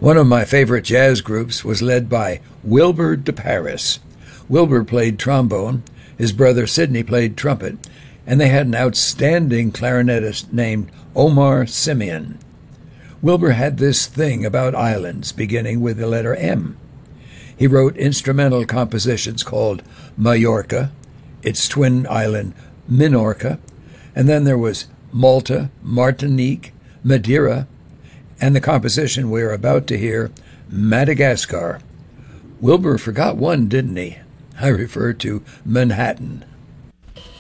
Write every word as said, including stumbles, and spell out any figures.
One of my favorite jazz groups was led by Wilbur de Paris. Wilbur played trombone, his brother Sidney played trumpet, and they had an outstanding clarinetist named Omar Simeon. Wilbur had this thing about islands, beginning with the letter M. He wrote instrumental compositions called Majorca, its twin island Minorca, and then there was Malta, Martinique, Madeira, and the composition we're about to hear, Madagascar. Wilbur forgot one, didn't he? I refer to Manhattan.